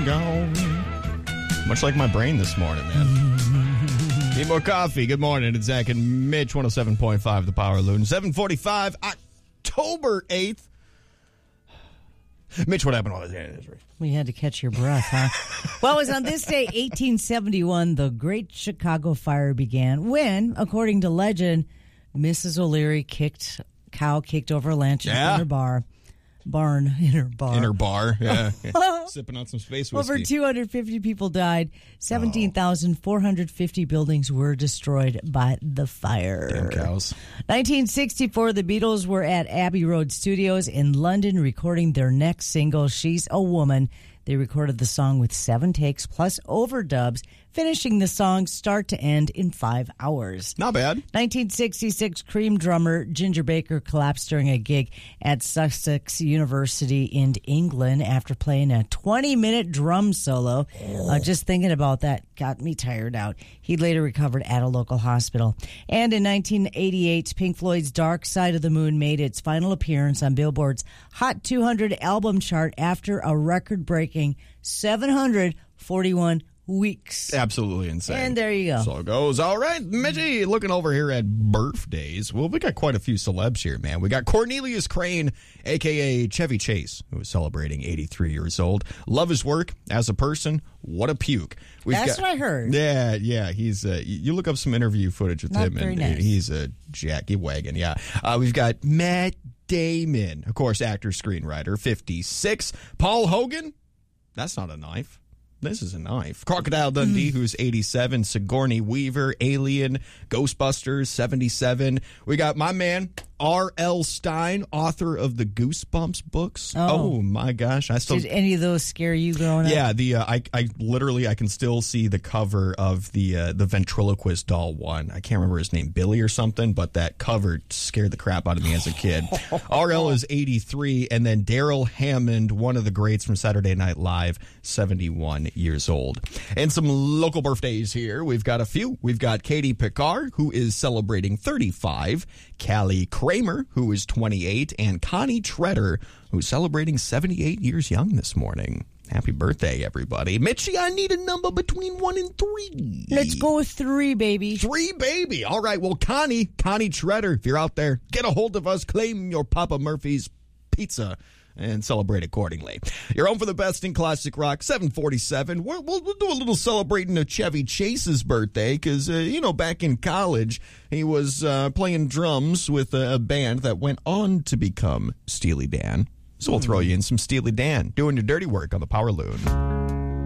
gone. Much like my brain this morning, man. Need more coffee. Good morning. It's Zach and Mitch, 107.5 The Power Loon. 7:45, October 8th. Mitch, what happened all this history? We had to catch your breath, huh? Well, it was on this day, 1871, the Great Chicago Fire began when, according to legend, Mrs. O'Leary kicked over a lantern in her barn. In her bar, yeah. Sipping on some space whiskey. Over 250 people died. 17,450 buildings were destroyed by the fire. Damn cows. 1964, the Beatles were at Abbey Road Studios in London recording their next single, She's a Woman. They recorded the song with 7 takes plus overdubs, finishing the song start to end in 5 hours. Not bad. 1966, Cream drummer Ginger Baker collapsed during a gig at Sussex University in England after playing a 20-minute drum solo. Just thinking about that got me tired out. He later recovered at a local hospital. And in 1988, Pink Floyd's Dark Side of the Moon made its final appearance on Billboard's Hot 200 album chart after a record-breaking 741 weeks. Absolutely insane. And there you go. So it goes. All right, Mitchie, looking over here at birthdays. Well, we got quite a few celebs here, man. We got Cornelius Crane, a.k.a. Chevy Chase, who is celebrating 83 years old. Love his work as a person. What a puke. That's what I heard. Yeah. He's you look up some interview footage with him, and nice. He's a jacky wagon, yeah. We've got Matt Damon, of course, actor, screenwriter, 56. Paul Hogan, that's not a knife. This is a knife. Crocodile Dundee, who's 87. Sigourney Weaver, Alien, Ghostbusters, 77. We got my man, R.L. Stein, author of the Goosebumps books. Oh my gosh. Did any of those scare you growing up? Yeah, I can still see the cover of the ventriloquist doll one. I can't remember his name, Billy or something, but that cover scared the crap out of me as a kid. R.L. is 83, and then Daryl Hammond, one of the greats from Saturday Night Live, 71 years old. And some local birthdays here. We've got a few. We've got Katie Picard, who is celebrating 35. Callie Kramer, who is 28. And Connie Treader, who's celebrating 78 years young this morning. Happy birthday, everybody. Mitchie, I need a number between 1 and 3. Let's go with 3, baby. 3, baby. All right. Well, Connie Treader, if you're out there, get a hold of us. Claim your Papa Murphy's pizza and celebrate accordingly. You're home for the best in classic rock, 747. We'll do a little celebrating of Chevy Chase's birthday because, back in college, he was playing drums with a band that went on to become Steely Dan. So we'll throw you in some Steely Dan, doing your dirty work on the Power Loon.